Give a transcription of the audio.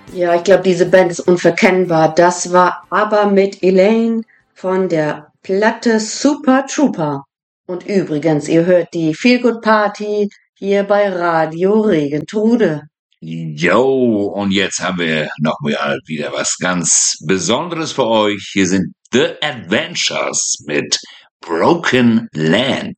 Ja, ich glaube, diese Band ist unverkennbar. Das war aber mit Elaine von der Platte Super Trooper. Und übrigens, ihr hört die Feel Good Party hier bei Radio Regentrude. Jo, und jetzt haben wir noch mal wieder was ganz Besonderes für euch. Hier sind The Adventures mit Broken Land.